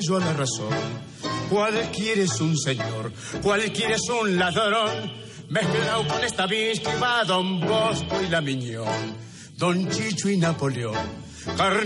yo a la razón. Cualquiera es un señor, cualquiera es un ladrón, mezclado con esta Visky va Don Bosco y la Miñón, Don Chicho y Napoleón.